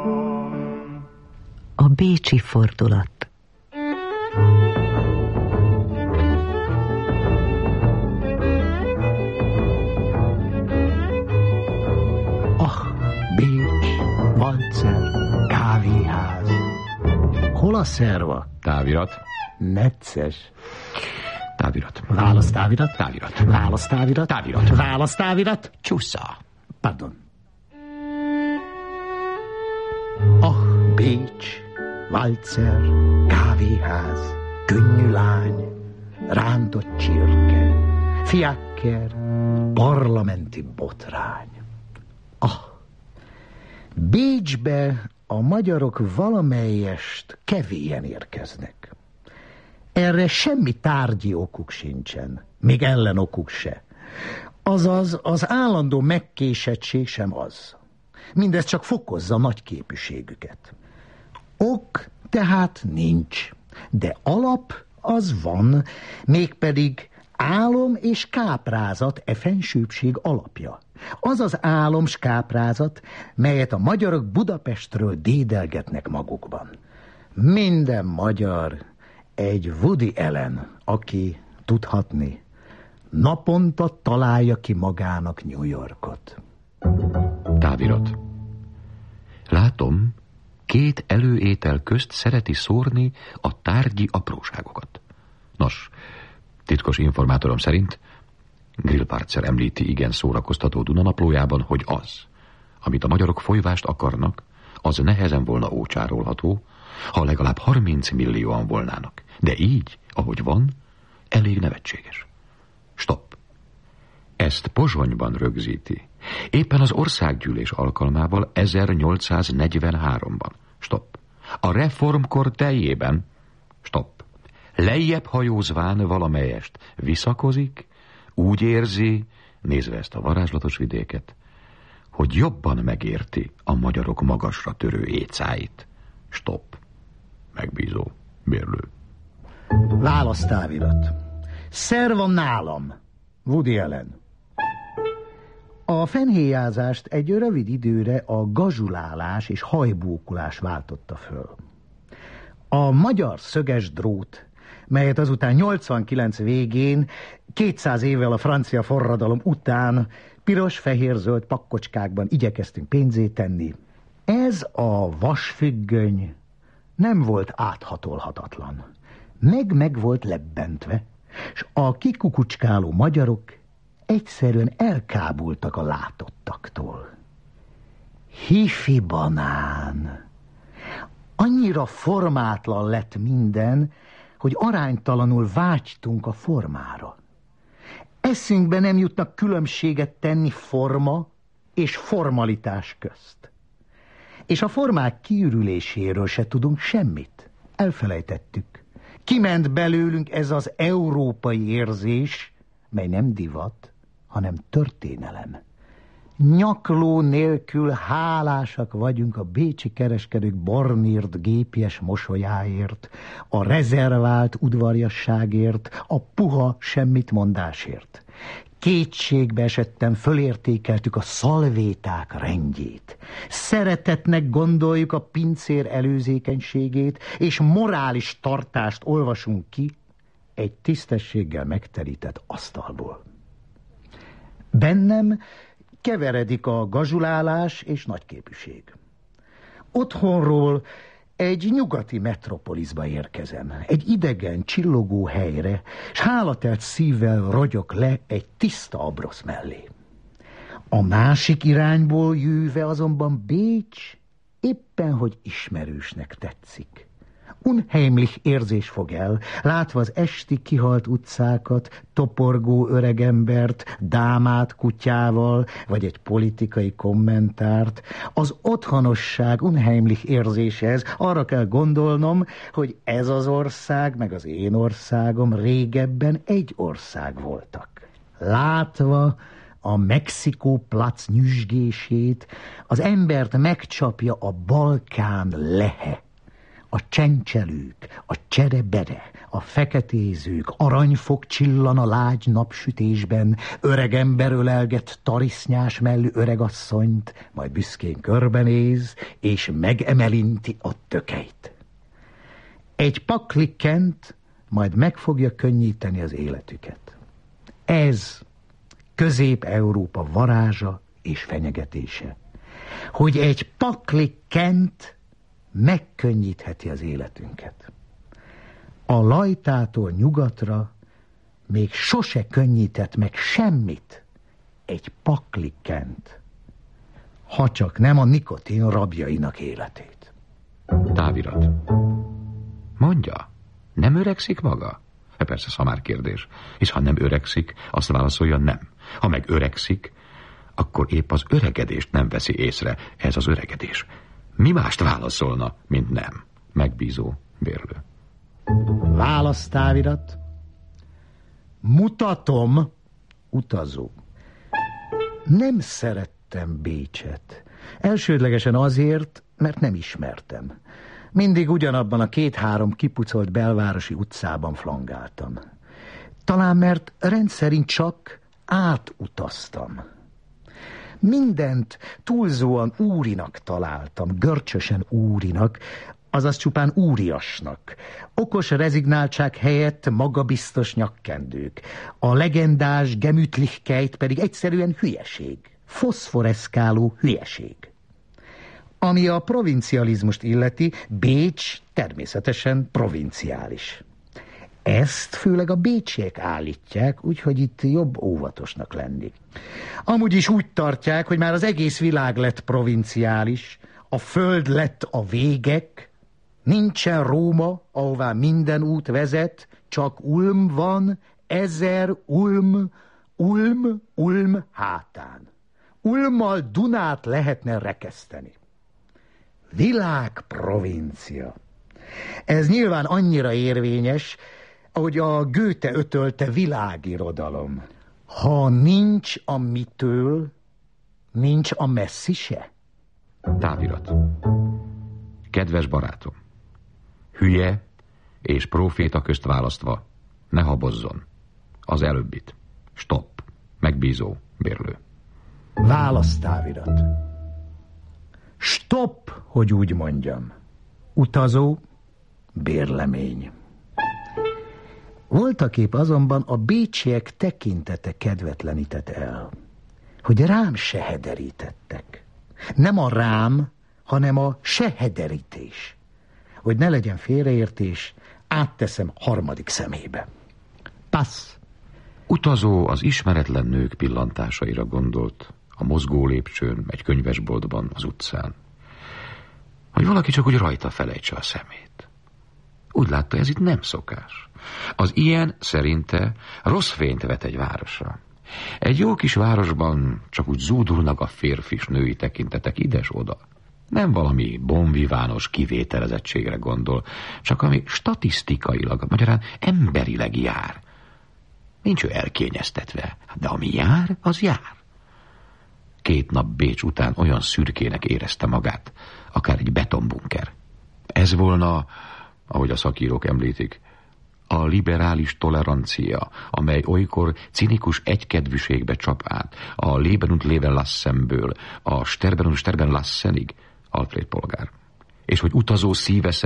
A bécsi fordulat. Bécs, Walzer, kávéház. Hol a szerva? Távirat. Necces. Távirat. Választávirat? Távirat. Választávirat? Távirat. Választávirat? Csúsza. Pardon. Bécs, Walzer, kávéház, könnyű lány, rántott csirke, fiakker, parlamenti botrány. Bécsbe a magyarok valamelyest kevélyen érkeznek. Erre semmi tárgyi okuk sincsen, még ellenokuk se. Azaz az állandó megkésettség sem az. Mindez csak fokozza nagy képűségüket. Ok tehát nincs, de alap az van, mégpedig álom és káprázat fensőbbség alapja. Az az álom s káprázat, melyet a magyarok Budapestről dédelgetnek magukban. Minden magyar egy Woody Allen, aki tudhatni, naponta találja ki magának New Yorkot. Távirat. Látom, két előétel közt szereti szórni a tárgyi apróságokat. Nos, titkos informátorom szerint Grillparzer említi igen szórakoztató Dunanaplójában, hogy az, amit a magyarok folyvást akarnak, az nehezen volna ócsárolható, ha legalább 30 millióan volnának. De így, ahogy van, elég nevetséges. Stopp. Ezt Pozsonyban rögzíti. Éppen az országgyűlés alkalmával 1843-ban. Stopp. A reformkor teljében. Stopp. Lejjebb hajózván valamelyest visszakozik, úgy érzi, nézve ezt a varázslatos vidéket, hogy jobban megérti a magyarok magasra törő écáit. Stopp. Megbízó. Bérlő. Választávirat. Szer van nálam. Woody Allen. A fenhéjázást egy rövid időre a gazsulálás és hajbókulás váltotta föl. A magyar szöges drót, melyet azután 89 végén, 200 évvel a francia forradalom után piros-fehér-zöld pakkocskákban igyekeztünk pénzé tenni. Ez a vasfüggöny nem volt áthatolhatatlan. Meg volt lebbentve, s a kikukucskáló magyarok egyszerűen elkábultak a látottaktól. Hifi banán. Annyira formátlan lett minden, hogy aránytalanul vágytunk a formára. Eszünkbe nem jutnak különbséget tenni forma és formalitás közt. És a formák kiürüléséről se tudunk semmit. Elfelejtettük. Kiment belőlünk ez az európai érzés, mely nem divat, hanem történelem. Nyakló nélkül hálásak vagyunk a bécsi kereskedők bornírt gépies mosolyáért, a rezervált udvariasságért, a puha semmitmondásért. Kétségbe esetten fölértékeltük a szalvéták rendjét. Szeretetnek gondoljuk a pincér előzékenységét, és morális tartást olvasunk ki egy tisztességgel megterített asztalból. Bennem keveredik a gazsulálás és nagyképűség. Otthonról egy nyugati metropoliszba érkezem, egy idegen, csillogó helyre, s hálatelt szívvel rogyok le egy tiszta abrosz mellé. A másik irányból jöve azonban Bécs éppen, hogy ismerősnek tetszik. Unheimlich érzés fog el, látva az esti kihalt utcákat, toporgó öregembert, dámát kutyával, vagy egy politikai kommentárt. Az otthonosság unheimlich érzéshez arra kell gondolnom, hogy ez az ország, meg az én országom régebben egy ország voltak. Látva a Mexikó plac nyüzsgését, az embert megcsapja a Balkán lehe. A csencselők, a cserebere, a feketézők, aranyfog csillan a lágy napsütésben, öreg ember ölelget tarisznyás mellű öregasszonyt, majd büszkén körbenéz, és megemelinti a tökeit. Egy pakli Kent majd meg fogja könnyíteni az életüket. Ez Közép-Európa varázsa és fenyegetése, hogy egy pakli Kent megkönnyítheti az életünket. A Lajtától nyugatra még sose könnyített meg semmit egy pakli Kent, ha csak nem a nikotin rabjainak életét. Távirat. Mondja, nem öregszik maga? Persze szamár kérdés, hisz ha nem öregszik, azt válaszolja nem. Ha meg öregszik, akkor épp az öregedést nem veszi észre, ez az öregedés. Mi mást válaszolna, mint nem? Megbízó bérlő. Válasz, távirat. Mutatom, utazó. Nem szerettem Bécset. Elsődlegesen azért, mert nem ismertem. Mindig ugyanabban a 2-3 kipucolt belvárosi utcában flangáltam. Talán mert rendszerint csak átutaztam. Mindent túlzóan úrinak találtam, görcsösen úrinak, azaz csupán úriasnak. Okos rezignáltság helyett magabiztos nyakkendők. A legendás Gemütlichkeit pedig egyszerűen hülyeség. Foszforeszkáló hülyeség. Ami a provincializmust illeti, Bécs természetesen provinciális. Ezt főleg a bécsiek állítják, úgyhogy itt jobb óvatosnak lenni. Amúgy is úgy tartják, hogy már az egész világ lett provinciális, a föld lett a végek, nincsen Róma, ahová minden út vezet, csak Ulm van, 1000 Ulm, Ulm hátán. Ulmmal Dunát lehetne rekeszteni. Világprovincia. Ez nyilván annyira érvényes, ahogy a Goethe ötölte világirodalom. Ha nincs a mitől, nincs a messzi se. Távirat. Kedves barátom, hülye és próféta közt választva, ne habozzon. Az előbbit. Stopp. Megbízó bérlő. Válasz, távirat. Stopp, hogy úgy mondjam. Utazó, bérlemény. Voltaképp azonban a bécsiek tekintete kedvetlenített el, hogy rám se hederítettek. Nem a rám, hanem a se hederítés. Hogy ne legyen félreértés, átteszem harmadik szemébe. Passz. Utazó az ismeretlen nők pillantásaira gondolt, a mozgó lépcsőn, egy könyvesboltban, az utcán. Hogy valaki csak úgy rajta felejtse a szemét. Úgy látta, ez itt nem szokás. Az ilyen szerinte rossz fényt vet egy városra. Egy jó kis városban csak úgy zúdulnak a férfi s női tekintetek ides-oda. Nem valami bonvivános kivételezettségre gondol, csak ami statisztikailag, magyarán emberileg jár. Nincs ő elkényeztetve, de ami jár, az jár. 2 nap Bécs után olyan szürkének érezte magát, akár egy betonbunker. Ez volna, ahogy a szakírók említik, a liberális tolerancia, amely olykor cinikus egykedvűségbe csap át, a Leben und Leben Lassenből, a Sterben und Sterben Lassenig, Alfred polgár. És hogy utazó szíve